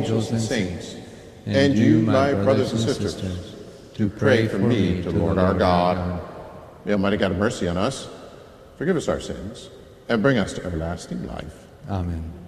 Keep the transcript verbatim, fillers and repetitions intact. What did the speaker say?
angels and saints, and you, my brothers and sisters, do pray for me to Lord our God. May Almighty God have mercy on us, forgive us our sins, and bring us to everlasting life. Amen.